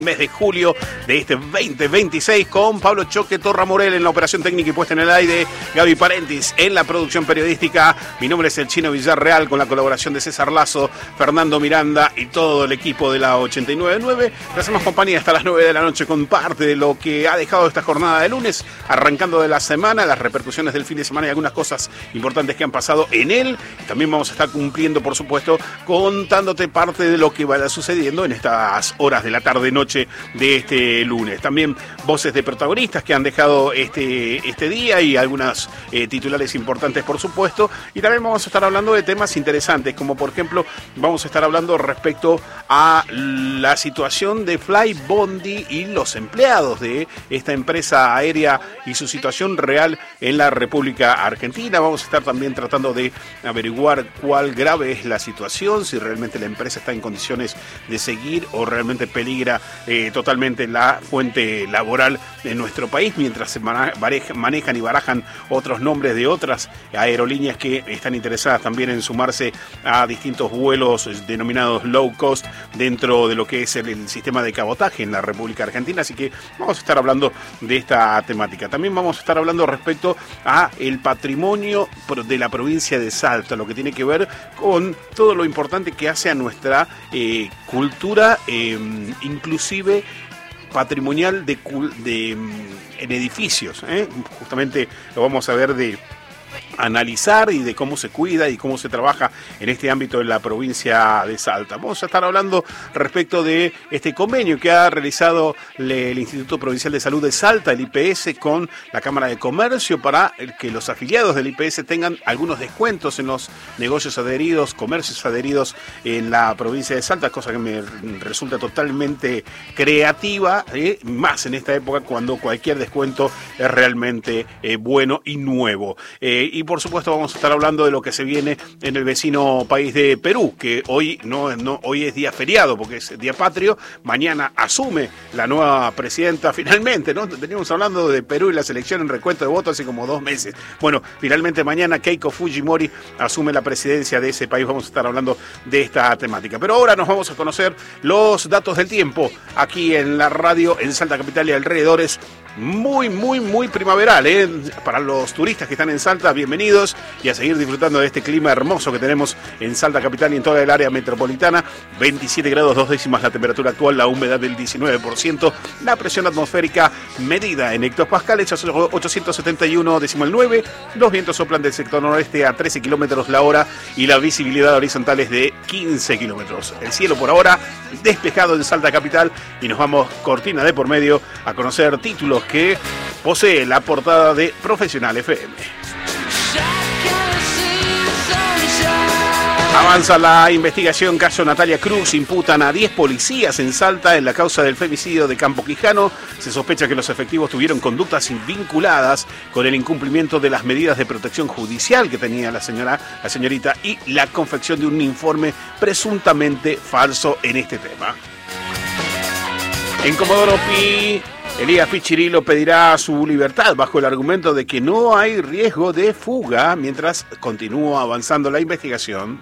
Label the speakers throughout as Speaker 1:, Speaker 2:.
Speaker 1: mes de julio de este 2026 con Pablo Choque Torra Morel en la operación técnica y puesta en el aire, Gaby Parentis en la producción periodística. Mi nombre es el Chino Villarreal con la colaboración de César Lazo, Fernando Miranda y todo el equipo de la 89.9. Le hacemos compañía hasta las 9 de la noche con parte de lo que ha dejado esta jornada de lunes, arrancando de la semana, las repercusiones del fin de semana y algunas cosas importantes que han pasado en él. También vamos a estar cumpliendo, por supuesto, contándote parte de lo que vaya sucediendo en estas horas de la tarde-noche de este lunes. También voces de protagonistas que han dejado este día y algunas titulares importantes, por supuesto. Y también vamos a estar hablando de temas interesantes, como por ejemplo vamos a estar hablando respecto a la situación de Flybondi y los empleados de esta empresa aérea y su situación real en la República Argentina. Vamos a estar también tratando de averiguar cuál grave es la situación, si realmente la empresa está en condiciones de seguir o realmente peligra totalmente la fuente laboral en nuestro país, mientras se manejan y barajan otros nombres de otras aerolíneas que están interesadas también en sumarse a distintos vuelos denominados low cost dentro de lo que es el sistema de cabotaje en la República Argentina. Así que vamos a estar hablando de esta temática. También vamos a estar hablando respecto a el patrimonio de la provincia de Salta, lo que tiene que ver con todo lo importante que hace a nuestra cultura, inclusive patrimonial en edificios. Justamente lo vamos a ver de analizar y de cómo se cuida y cómo se trabaja en este ámbito de la provincia de Salta. Vamos a estar hablando respecto de este convenio que ha realizado el Instituto Provincial de Salud de Salta, el IPS, con la Cámara de Comercio para que los afiliados del IPS tengan algunos descuentos en los negocios adheridos, comercios adheridos en la provincia de Salta, cosa que me resulta totalmente creativa, más en esta época cuando cualquier descuento es realmente bueno y nuevo. Y por supuesto vamos a estar hablando de lo que se viene en el vecino país de Perú, que hoy hoy es día feriado porque es día patrio. Mañana asume la nueva presidenta finalmente, ¿no? Veníamos hablando de Perú y la selección en recuento de votos hace como 2 meses. Bueno, finalmente mañana Keiko Fujimori asume la presidencia de ese país. Vamos a estar hablando de esta temática. Pero ahora nos vamos a conocer los datos del tiempo aquí en la radio en Salta Capital y alrededores. Muy primaveral, para los turistas que están en Salta, bienvenidos y a seguir disfrutando de este clima hermoso que tenemos en Salta Capital y en toda el área metropolitana. 27 grados 2 décimas la temperatura actual, la humedad del 19%, la presión atmosférica medida en hectopascales, 871,9, los vientos soplan del sector noroeste a 13 kilómetros la hora y la visibilidad horizontal es de 15 kilómetros. El cielo por ahora despejado en Salta Capital y nos vamos cortina de por medio a conocer títulos que posee la portada de Profesional FM. Avanza la investigación caso Natalia Cruz. Imputan a 10 policías en Salta en la causa del femicidio de Campo Quijano. Se sospecha que los efectivos tuvieron conductas vinculadas con el incumplimiento de las medidas de protección judicial que tenía la señorita y la confección de un informe presuntamente falso en este tema. En Comodoro Pi, Elías Pichirilo pedirá su libertad bajo el argumento de que no hay riesgo de fuga mientras continúa avanzando la investigación.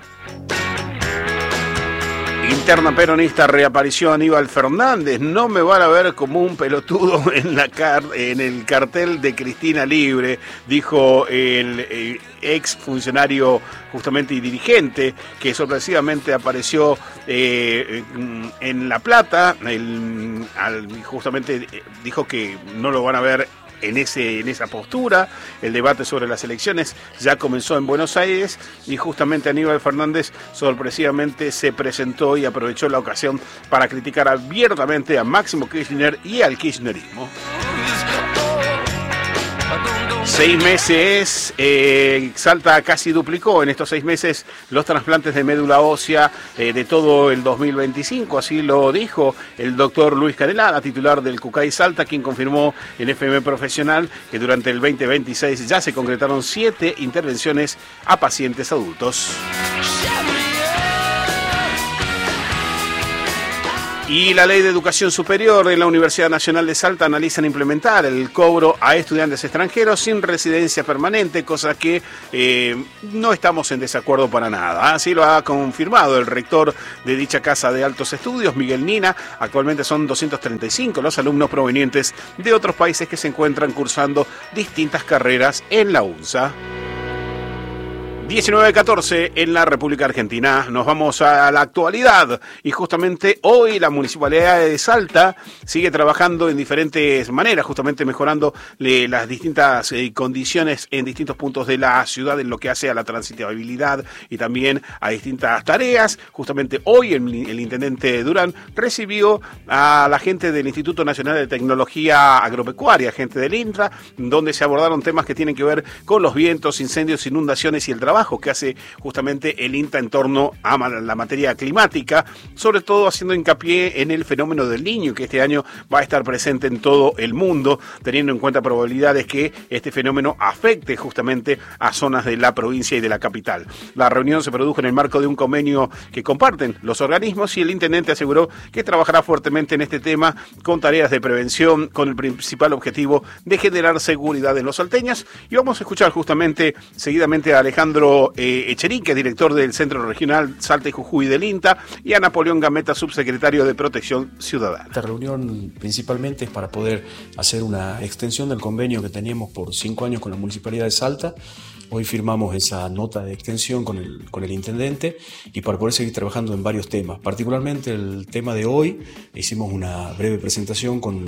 Speaker 1: Interna peronista, reapareció Aníbal Fernández. No me van a ver como un pelotudo en el cartel de Cristina Libre, dijo el ex funcionario justamente y dirigente que sorpresivamente apareció en La Plata. Justamente dijo que no lo van a ver en esa postura. El debate sobre las elecciones ya comenzó en Buenos Aires y justamente Aníbal Fernández sorpresivamente se presentó y aprovechó la ocasión para criticar abiertamente a Máximo Kirchner y al kirchnerismo. 6 meses, Salta casi duplicó en estos 6 meses los trasplantes de médula ósea de todo el 2025, así lo dijo el doctor Luis Canelada, titular del CUCAI Salta, quien confirmó en FM Profesional que durante el 2026 ya se concretaron 7 intervenciones a pacientes adultos. Y la Ley de Educación Superior en la Universidad Nacional de Salta analizan implementar el cobro a estudiantes extranjeros sin residencia permanente, cosa que no estamos en desacuerdo para nada. Así lo ha confirmado el rector de dicha Casa de Altos Estudios, Miguel Nina. Actualmente son 235 los alumnos provenientes de otros países que se encuentran cursando distintas carreras en la UNSA. 19:14 en la República Argentina. Nos vamos a la actualidad y justamente hoy la Municipalidad de Salta sigue trabajando en diferentes maneras, justamente mejorando las distintas condiciones en distintos puntos de la ciudad en lo que hace a la transitabilidad y también a distintas tareas. Justamente hoy el intendente Durán recibió a la gente del Instituto Nacional de Tecnología Agropecuaria, gente del INTRA, donde se abordaron temas que tienen que ver con los vientos, incendios, inundaciones y el trabajo que hace justamente el INTA en torno a la materia climática, sobre todo haciendo hincapié en el fenómeno del Niño, que este año va a estar presente en todo el mundo, teniendo en cuenta probabilidades que este fenómeno afecte justamente a zonas de la provincia y de la capital. La reunión se produjo en el marco de un convenio que comparten los organismos y el intendente aseguró que trabajará fuertemente en este tema con tareas de prevención, con el principal objetivo de generar seguridad en los salteños. Y vamos a escuchar justamente seguidamente a Alejandro Echenique, director del Centro Regional Salta y Jujuy del INTA, y a Napoleón Gambetta, subsecretario de Protección Ciudadana.
Speaker 2: Esta reunión principalmente es para poder hacer una extensión del convenio que teníamos por 5 años con la Municipalidad de Salta. Hoy firmamos esa nota de extensión con el intendente y para poder seguir trabajando en varios temas. Particularmente el tema de hoy, hicimos una breve presentación con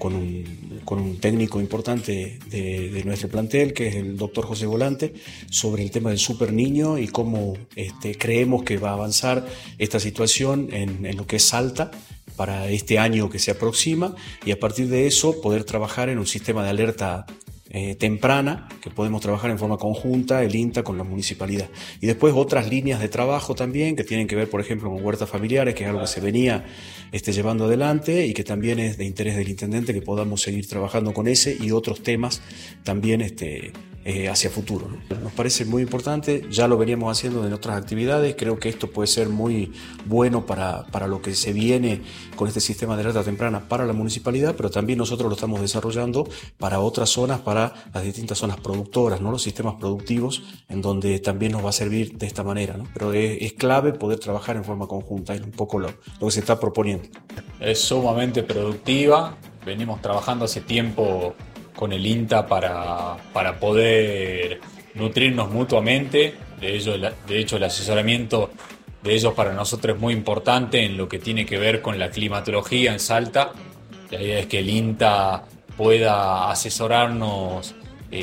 Speaker 2: un técnico importante de nuestro plantel, que es el doctor José Volante, sobre el tema del super niño y cómo creemos que va a avanzar esta situación en lo que es Salta para este año que se aproxima, y a partir de eso poder trabajar en un sistema de alerta temprana, que podemos trabajar en forma conjunta, el INTA con la municipalidad. Y después otras líneas de trabajo también, que tienen que ver, por ejemplo, con huertas familiares, que es algo que se venía llevando adelante y que también es de interés del intendente que podamos seguir trabajando con ese y otros temas también hacia futuro, ¿no? Nos parece muy importante, ya lo veníamos haciendo en otras actividades, creo que esto puede ser muy bueno para lo que se viene con este sistema de alerta temprana para la municipalidad, pero también nosotros lo estamos desarrollando para otras zonas, para las distintas zonas productoras, ¿no? Los sistemas productivos, en donde también nos va a servir de esta manera, ¿no? Pero es clave poder trabajar en forma conjunta, es un poco lo que se está proponiendo.
Speaker 3: Es sumamente productiva, venimos trabajando hace tiempo con el INTA para poder nutrirnos mutuamente. De hecho, el asesoramiento de ellos para nosotros es muy importante en lo que tiene que ver con la climatología en Salta. La idea es que el INTA pueda asesorarnos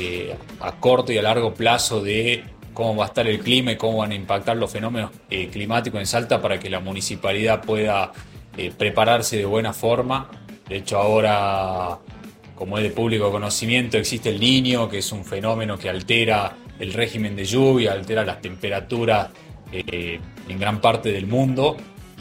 Speaker 3: a corto y a largo plazo de cómo va a estar el clima y cómo van a impactar los fenómenos climáticos en Salta para que la municipalidad pueda prepararse de buena forma. De hecho, ahora, como es de público conocimiento, existe el Niño, que es un fenómeno que altera el régimen de lluvia, altera las temperaturas en gran parte del mundo,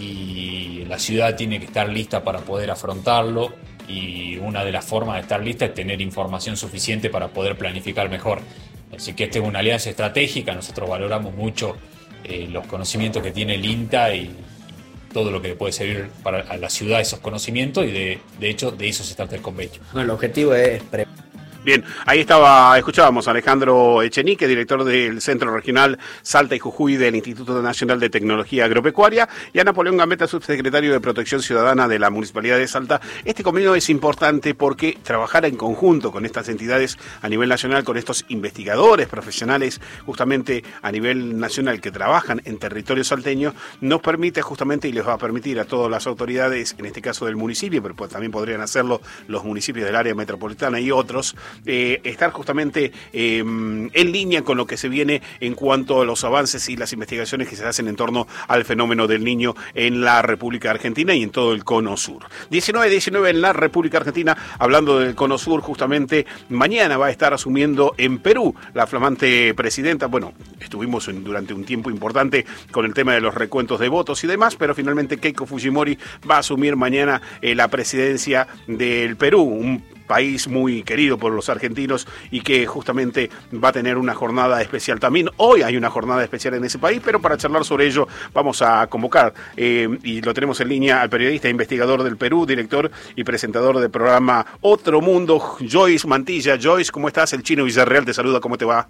Speaker 3: y la ciudad tiene que estar lista para poder afrontarlo, y una de las formas de estar lista es tener información suficiente para poder planificar mejor. Así que esta es una alianza estratégica, nosotros valoramos mucho los conocimientos que tiene el INTA y todo lo que puede servir para a la ciudad esos conocimientos, y de hecho de eso se trata el convenio.
Speaker 4: Bueno, el objetivo es
Speaker 1: Bien, ahí escuchábamos a Alejandro Echenique, director del Centro Regional Salta y Jujuy del Instituto Nacional de Tecnología Agropecuaria, y a Napoleón Gambetta, subsecretario de Protección Ciudadana de la Municipalidad de Salta. Este convenio es importante porque trabajar en conjunto con estas entidades a nivel nacional, con estos investigadores profesionales justamente a nivel nacional que trabajan en territorio salteño, nos permite justamente, y les va a permitir a todas las autoridades, en este caso del municipio, pero pues también podrían hacerlo los municipios del área metropolitana y otros, estar justamente en línea con lo que se viene en cuanto a los avances y las investigaciones que se hacen en torno al fenómeno del Niño en la República Argentina y en todo el cono sur. 19 en la República Argentina. Hablando del cono sur, justamente mañana va a estar asumiendo en Perú la flamante presidenta. Bueno, estuvimos durante un tiempo importante con el tema de los recuentos de votos y demás, pero finalmente Keiko Fujimori va a asumir mañana la presidencia del Perú, un país muy querido por los argentinos y que justamente va a tener una jornada especial también. Hoy hay una jornada especial en ese país, pero para charlar sobre ello vamos a convocar, y lo tenemos en línea, al periodista e investigador del Perú, director y presentador del programa Otro Mundo, Joyce Mantilla. Joyce, ¿cómo estás? El Chino Villarreal te saluda, ¿cómo te va?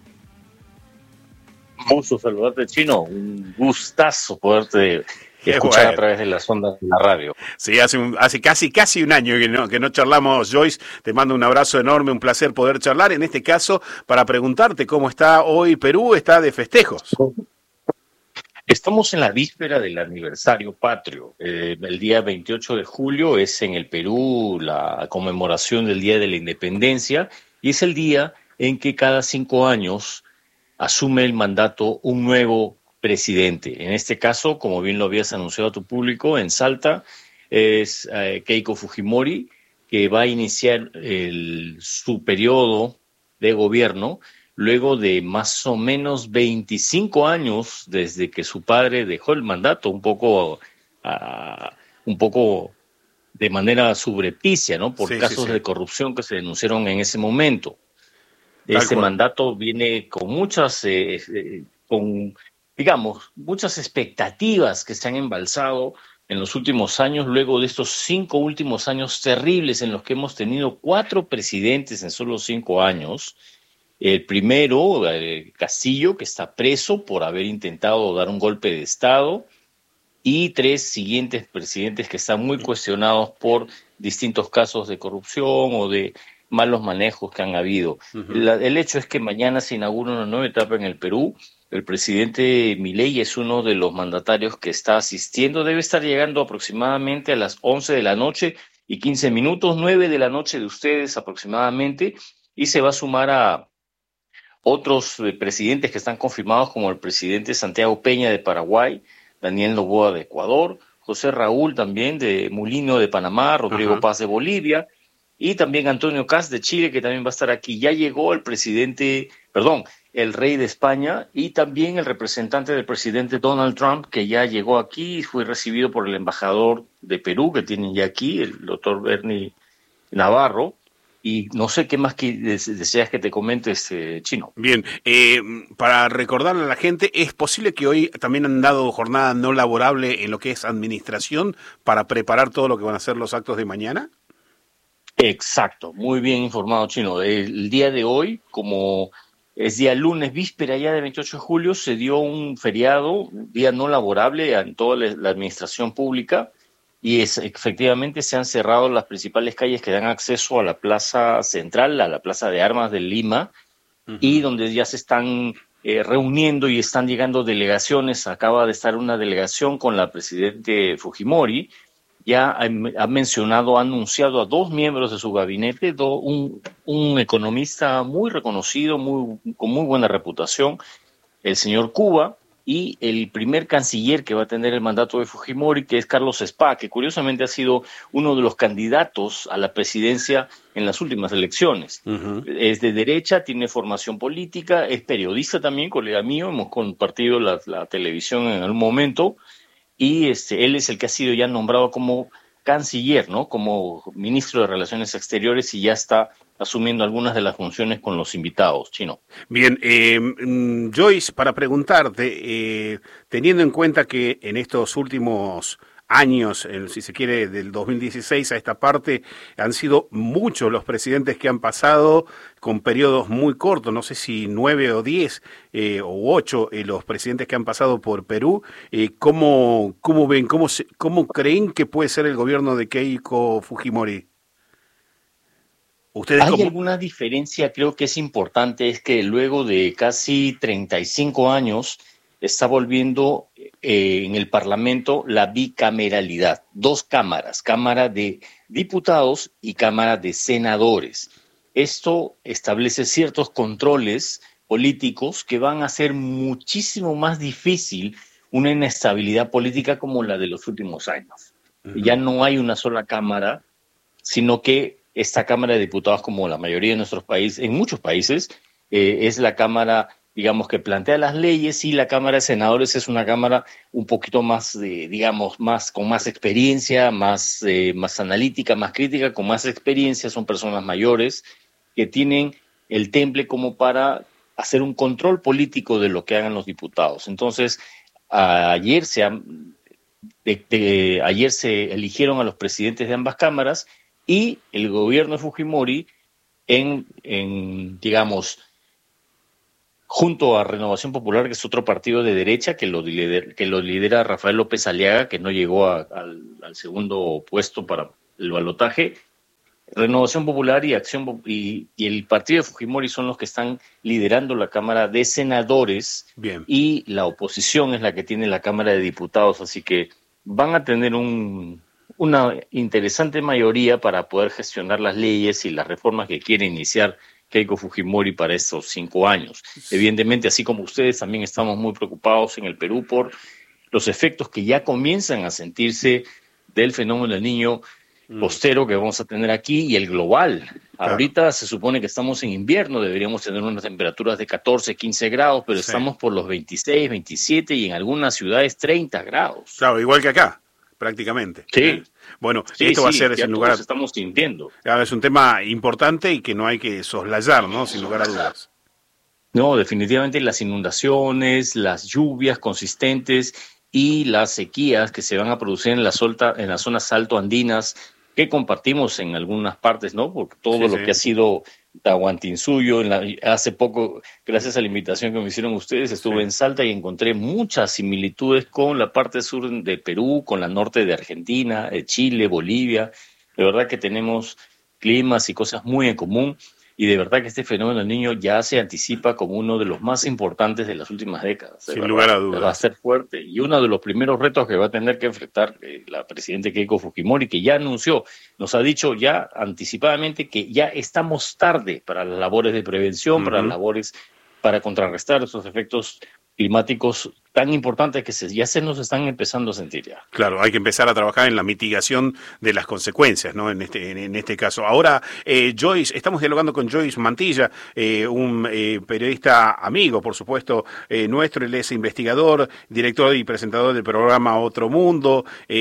Speaker 4: Un gusto saludarte, Chino. Un gustazo poderte escuchar a través de las ondas de la radio.
Speaker 1: Sí, hace casi un año que no charlamos, Joyce. Te mando un abrazo enorme, un placer poder charlar. En este caso, para preguntarte cómo está hoy Perú, está de festejos.
Speaker 4: Estamos en la víspera del aniversario patrio. El día 28 de julio es en el Perú la conmemoración del Día de la Independencia y es el día en que cada 5 años asume el mandato un nuevo presidente. En este caso, como bien lo habías anunciado a tu público, en Salta es Keiko Fujimori, que va a iniciar su periodo de gobierno luego de más o menos 25 años desde que su padre dejó el mandato, un poco de manera subrepticia, ¿no? Por casos de corrupción que se denunciaron en ese momento. Este mandato viene con muchas expectativas que se han embalsado en los últimos años, luego de estos 5 últimos años terribles en los que hemos tenido 4 presidentes en solo 5 años. El primero, Castillo, que está preso por haber intentado dar un golpe de Estado, y 3 siguientes presidentes que están muy cuestionados por distintos casos de corrupción o de malos manejos que han habido. El hecho es que mañana se inaugura una nueva etapa en el Perú. El presidente Milei es uno de los mandatarios que está asistiendo. Debe estar llegando aproximadamente a las 11 de la noche y 15 minutos, 9 de la noche de ustedes aproximadamente, y se va a sumar a otros presidentes que están confirmados, como el presidente Santiago Peña de Paraguay, Daniel Noboa de Ecuador, José Raúl también de Mulino de Panamá, Rodrigo Paz de Bolivia, y también Antonio Kast de Chile, que también va a estar aquí. Ya llegó el rey de España, y también el representante del presidente Donald Trump, que ya llegó aquí y fue recibido por el embajador de Perú, que tienen ya aquí, el doctor Bernie Navarro. Y no sé qué más deseas que te comente, Chino.
Speaker 1: Bien, para recordarle a la gente, ¿es posible que hoy también han dado jornada no laborable en lo que es administración para preparar todo lo que van a ser los actos de mañana?
Speaker 4: Exacto, muy bien informado, Chino. El día de hoy, como es día lunes, víspera ya de 28 de julio, se dio un feriado, un día no laborable en toda la administración pública, y efectivamente se han cerrado las principales calles que dan acceso a la plaza central, a la plaza de armas de Lima, y donde ya se están reuniendo y están llegando delegaciones. Acaba de estar una delegación con la presidente Fujimori. Ya ha anunciado a 2 miembros de su gabinete, un economista muy reconocido, con muy buena reputación, el señor Cuba, y el primer canciller que va a tener el mandato de Fujimori, que es Carlos Spa, que curiosamente ha sido uno de los candidatos a la presidencia en las últimas elecciones. Es de derecha, tiene formación política, es periodista también, colega mío, hemos compartido la televisión en algún momento, y él es el que ha sido ya nombrado como canciller, ¿no? Como ministro de Relaciones Exteriores, y ya está asumiendo algunas de las funciones con los invitados, Chino.
Speaker 1: Bien, Joyce, para preguntarte, teniendo en cuenta que en estos últimos años, si se quiere, del 2016 a esta parte, han sido muchos los presidentes que han pasado con periodos muy cortos, no sé si 9 o 10 o 8 los presidentes que han pasado por Perú. ¿Cómo ven, cómo creen que puede ser el gobierno de Keiko Fujimori?
Speaker 4: Hay alguna diferencia, creo que es importante, es que luego de casi 35 años está volviendo en el Parlamento la bicameralidad, 2 cámaras, Cámara de Diputados y Cámara de Senadores. Esto establece ciertos controles políticos que van a hacer muchísimo más difícil una inestabilidad política como la de los últimos años. Ya no hay una sola cámara, sino que esta Cámara de Diputados, como la mayoría de nuestros países, en muchos países, es la Cámara digamos, que plantea las leyes, y la Cámara de Senadores es una cámara un poquito más, digamos, con más experiencia, más analítica, más crítica, con más experiencia. Son personas mayores que tienen el temple como para hacer un control político de lo que hagan los diputados. Entonces, ayer se eligieron a los presidentes de ambas cámaras, y el gobierno de Fujimori, digamos, junto a Renovación Popular, que es otro partido de derecha que lo lidera Rafael López Aliaga, que no llegó al segundo puesto para el balotaje. Renovación Popular y el partido de Fujimori son los que están liderando la Cámara de Senadores.
Speaker 1: Bien.
Speaker 4: Y la oposición es la que tiene la Cámara de Diputados, así que van a tener una interesante mayoría para poder gestionar las leyes y las reformas que quiere iniciar Keiko Fujimori para estos 5 años. Evidentemente, así como ustedes, también estamos muy preocupados en el Perú por los efectos que ya comienzan a sentirse del fenómeno del Niño costero que vamos a tener aquí, y el global. Claro. Ahorita se supone que estamos en invierno, deberíamos tener unas temperaturas de 14, 15 grados, pero estamos por los 26, 27 y en algunas ciudades 30 grados.
Speaker 1: Claro, igual que acá, prácticamente.
Speaker 4: Sí.
Speaker 1: Bueno, esto va a ser, sin lugar a...
Speaker 4: estamos sintiendo.
Speaker 1: Claro, es un tema importante y que no hay que soslayar, ¿no? Sin lugar a dudas.
Speaker 4: No, definitivamente las inundaciones, las lluvias consistentes y las sequías que se van a producir en las zonas altoandinas, que compartimos en algunas partes, ¿no? Porque todo lo que ha sido Tahuantinsuyo, hace poco, gracias a la invitación que me hicieron ustedes, estuve en Salta y encontré muchas similitudes con la parte sur de Perú, con la norte de Argentina, de Chile, Bolivia. De verdad que tenemos climas y cosas muy en común, y de verdad que este fenómeno del Niño ya se anticipa como uno de los más importantes de las últimas décadas.
Speaker 1: Sin lugar a dudas.
Speaker 4: Va a ser fuerte, y uno de los primeros retos que va a tener que enfrentar la presidenta Keiko Fujimori, que ya anunció, nos ha dicho ya anticipadamente que ya estamos tarde para las labores de prevención, para las labores para contrarrestar esos efectos climáticos tan importantes que ya se nos están empezando a sentir ya.
Speaker 1: Claro, hay que empezar a trabajar en la mitigación de las consecuencias, ¿no? En este caso. Ahora, Joyce, estamos dialogando con Joyce Mantilla, un periodista amigo, por supuesto, nuestro. Él es investigador, director y presentador del programa Otro Mundo,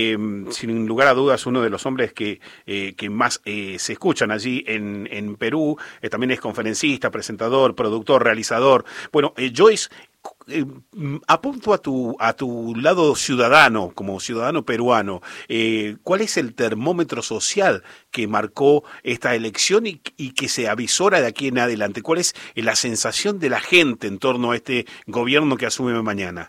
Speaker 1: sin lugar a dudas uno de los hombres que más se escuchan allí en Perú. También es conferencista, presentador, productor, realizador. Bueno, Joyce, apunto a tu lado ciudadano, como ciudadano peruano, ¿cuál es el termómetro social que marcó esta elección y que se avisora de aquí en adelante? ¿Cuál es la sensación de la gente en torno a este gobierno que asume mañana?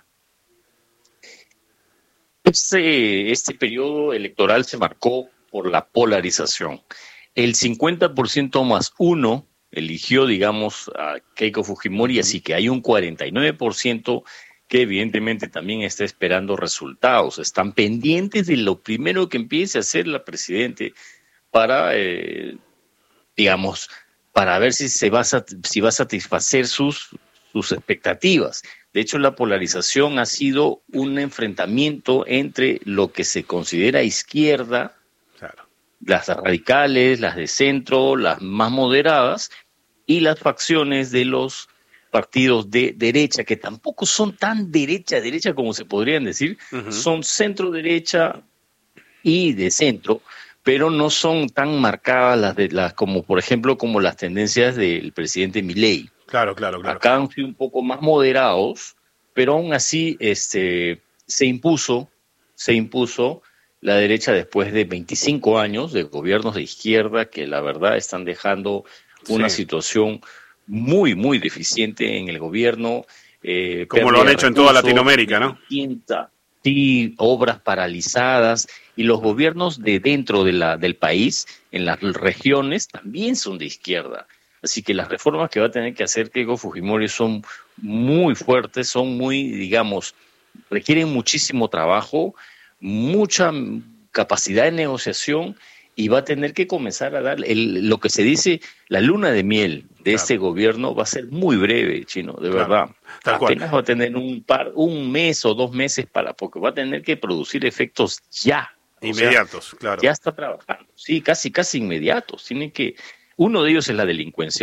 Speaker 4: Este periodo electoral se marcó por la polarización. El 50% más uno eligió, digamos, a Keiko Fujimori, así que hay un 49% que evidentemente también está esperando resultados. Están pendientes de lo primero que empiece a hacer la presidenta para, digamos, para ver si va a satisfacer sus expectativas. De hecho, la polarización ha sido un enfrentamiento entre lo que se considera izquierda, las radicales, las de centro, las más moderadas, y las facciones de los partidos de derecha, que tampoco son tan derecha como se podrían decir, son centro derecha y de centro, pero no son tan marcadas como por ejemplo como las tendencias del presidente Milei.
Speaker 1: Claro.
Speaker 4: Acá han sido un poco más moderados, pero aún así se impuso la derecha después de 25 años de gobiernos de izquierda que la verdad están dejando una situación muy, muy deficiente en el gobierno.
Speaker 1: Como lo han hecho en toda Latinoamérica, ¿no?
Speaker 4: Sí, obras paralizadas, y los gobiernos de dentro del país, en las regiones, también son de izquierda. Así que las reformas que va a tener que hacer Keiko Fujimori son muy fuertes, son muy, digamos, requieren muchísimo trabajo, mucha capacidad de negociación, y va a tener que comenzar a dar lo que se dice la luna de miel de este gobierno. Va a ser muy breve, Chino, de verdad. Apenas va a tener un mes o 2 meses porque va a tener que producir efectos ya.
Speaker 1: Inmediatos, claro.
Speaker 4: Ya está trabajando, sí, casi inmediatos. Uno de ellos es la delincuencia.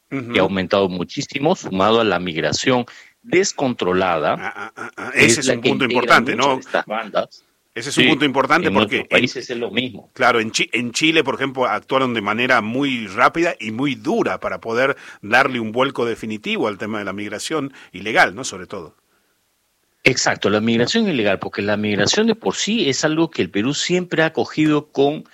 Speaker 4: que ha aumentado muchísimo, sumado a la migración descontrolada.
Speaker 1: Ese es un punto importante, ¿no?
Speaker 4: Estas bandas.
Speaker 1: Ese es un punto importante porque
Speaker 4: en países es lo mismo.
Speaker 1: Claro, en Chile, por ejemplo, actuaron de manera muy rápida y muy dura para poder darle un vuelco definitivo al tema de la migración ilegal, ¿no? Sobre todo.
Speaker 4: Exacto, la migración ilegal, porque la migración de por sí es algo que el Perú siempre ha acogido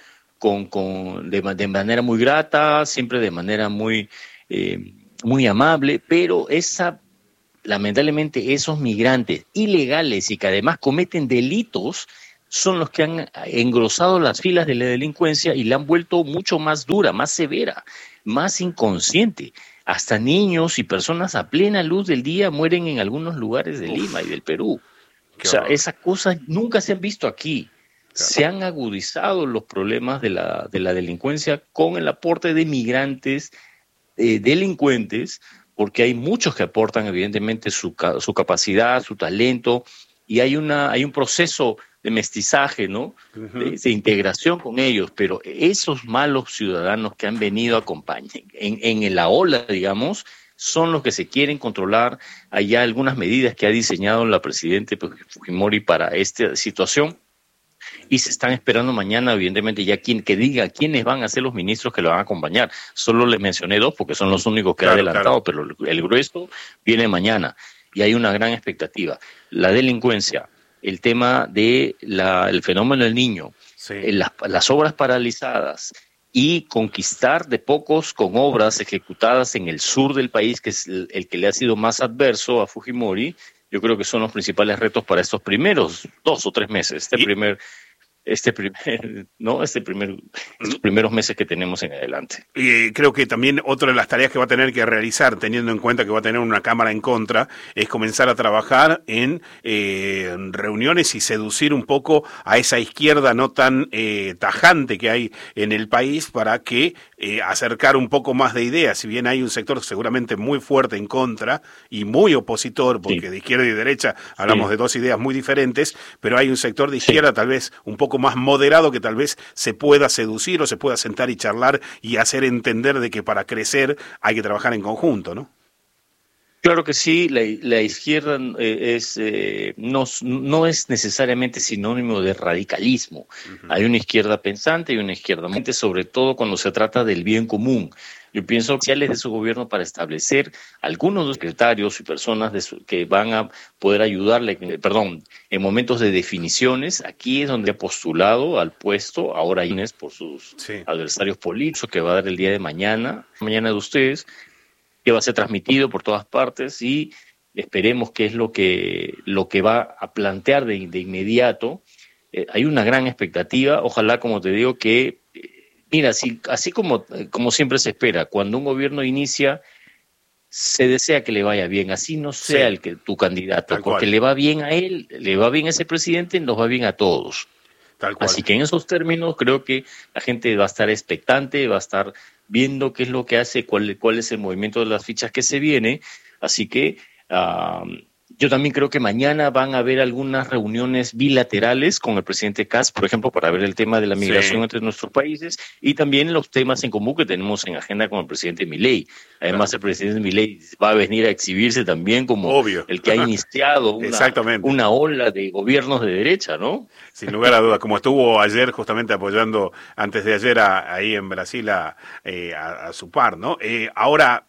Speaker 4: de manera muy grata, siempre de manera muy amable, pero lamentablemente esos migrantes ilegales y que además cometen delitos son los que han engrosado las filas de la delincuencia y la han vuelto mucho más dura, más severa, más inconsciente. Hasta niños y personas a plena luz del día mueren en algunos lugares de Lima y del Perú. O sea, esas cosas nunca se han visto aquí. Claro. Se han agudizado los problemas de la delincuencia con el aporte de migrantes delincuentes, porque hay muchos que aportan evidentemente su capacidad, su talento, y hay un proceso de mestizaje, ¿no? De integración con ellos, pero esos malos ciudadanos que han venido a acompañar en la ola, digamos, son los que se quieren controlar. Hay ya algunas medidas que ha diseñado la presidenta Fujimori para esta situación, y se están esperando mañana, evidentemente, ya que diga quiénes van a ser los ministros que lo van a acompañar. Solo les mencioné 2 porque son los únicos que he adelantado, pero el grueso viene mañana y hay una gran expectativa. La delincuencia, el tema de el fenómeno del niño, sí, las obras paralizadas y conquistar de pocos con obras ejecutadas en el sur del país, que es el que le ha sido más adverso a Fujimori. Yo creo que son los principales retos para estos primeros 2 o 3 meses, estos primeros meses que tenemos en adelante.
Speaker 1: Y creo que también otra de las tareas que va a tener que realizar, teniendo en cuenta que va a tener una cámara en contra, es comenzar a trabajar en reuniones y seducir un poco a esa izquierda no tan tajante que hay en el país para que acercar un poco más de ideas. Si bien hay un sector seguramente muy fuerte en contra y muy opositor, porque sí, de izquierda y derecha hablamos, sí, de 2 ideas muy diferentes, pero hay un sector de izquierda, sí, tal vez un poco más moderado, que tal vez se pueda seducir o se pueda sentar y charlar y hacer entender de que para crecer hay que trabajar en conjunto, ¿no?
Speaker 4: Claro que sí, la izquierda no es necesariamente sinónimo de radicalismo. Hay una izquierda pensante y una izquierda, sobre todo cuando se trata del bien común. Yo pienso que de su gobierno para establecer algunos de los secretarios y personas que van a poder ayudarle, en momentos de definiciones. Aquí es donde ha postulado al puesto, ahora Inés, por sus adversarios políticos, que va a dar el día de mañana de ustedes, que va a ser transmitido por todas partes, y esperemos que es lo que va a plantear de inmediato. Hay una gran expectativa, ojalá, como te digo, que mira, así como siempre se espera, cuando un gobierno inicia, se desea que le vaya bien, así no sea tu candidato, porque le va bien a él, le va bien a ese presidente, nos va bien a todos. Tal cual. Así que en esos términos creo que la gente va a estar expectante, va a estar viendo qué es lo que hace, cuál es el movimiento de las fichas que se viene. Así que yo también creo que mañana van a haber algunas reuniones bilaterales con el presidente Kast, por ejemplo, para ver el tema de la migración entre nuestros países y también los temas en común que tenemos en agenda con el presidente Milei. Además, el presidente Milei va a venir a exhibirse también como el que ha iniciado una ola de gobiernos de derecha, ¿no?
Speaker 1: Sin lugar a dudas, como estuvo ayer justamente apoyando, antes de ayer, ahí en Brasil a su par, ¿no? Ahora,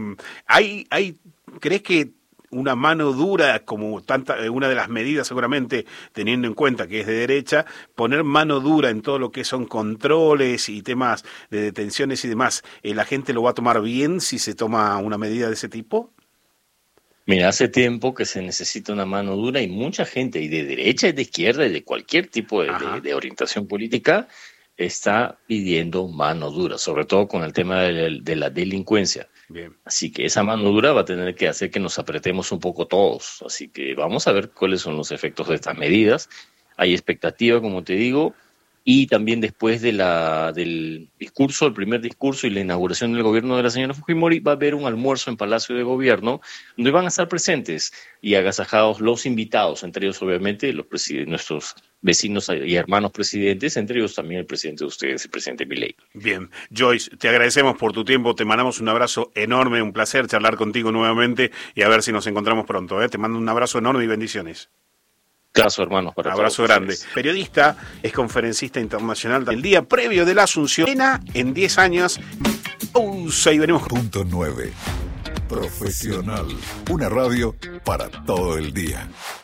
Speaker 1: ¿crees que una mano dura, como una de las medidas seguramente, teniendo en cuenta que es de derecha, poner mano dura en todo lo que son controles y temas de detenciones y demás, ¿la gente lo va a tomar bien si se toma una medida de ese tipo?
Speaker 4: Mira, hace tiempo que se necesita una mano dura y mucha gente, y de derecha y de izquierda y de cualquier tipo de orientación política, está pidiendo mano dura, sobre todo con el tema de la delincuencia. Bien. Así que esa mano dura va a tener que hacer que nos apretemos un poco todos. Así que vamos a ver cuáles son los efectos de estas medidas. Hay expectativa, como te digo, y también después del discurso, el primer discurso y la inauguración del gobierno de la señora Fujimori, va a haber un almuerzo en Palacio de Gobierno donde van a estar presentes y agasajados los invitados, entre ellos obviamente nuestros vecinos y hermanos presidentes, entre ellos también el presidente de ustedes, el presidente Milei.
Speaker 1: Bien, Joyce, te agradecemos por tu tiempo, te mandamos un abrazo enorme, un placer charlar contigo nuevamente y a ver si nos encontramos pronto. Te mando un abrazo enorme y bendiciones.
Speaker 4: Abrazo, hermanos, para
Speaker 1: abrazo
Speaker 4: todos
Speaker 1: grande.
Speaker 4: ustedes.
Speaker 1: Periodista, es conferencista internacional. El día previo de la Asunción, en 10 años. Pausa y venimos.
Speaker 5: Punto 9. Profesional. Una radio para todo el día.